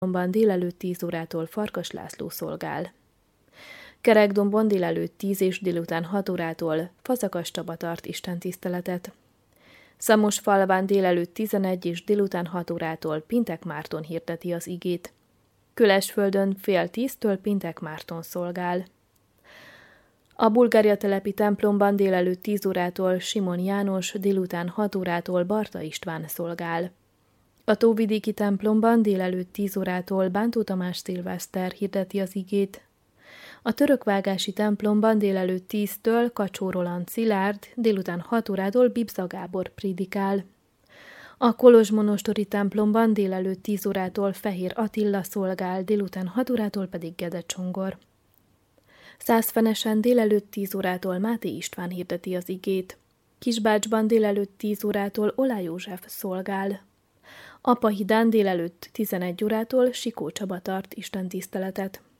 délelőtt 10 órától Farkas László szolgál. Kerekdombon délelőtt 10 és délután 6 órától Fazakas Csaba tart istentiszteletet. Szamosfalván délelőtt 11 és délután 6 órától Pintek Márton hirdeti az igét. Külesföldön fél 10-től Pintek Márton szolgál. A Bulgária telepi templomban délelőtt 10 órától Simon János, délután 6 órától Barta István szolgál. A Tóvidéki templomban délelőtt 10 órától Bántó Tamás Szilveszter hirdeti az igét. A Törökvágási templomban délelőtt 10-től Kacsó Roland Szilárd, délután 6 órától Bibza Gábor prédikál. A Kolozsmonostori templomban délelőtt 10 órától Fehér Attila szolgál, délután 6 órától pedig Gede Csongor. Szászfenesen délelőtt 10 órától Máté István hirdeti az igét. Kisbácsban délelőtt 10 órától Olá József szolgál. Apahidán délelőtt 11 órától Sikó Csaba tart istentiszteletet.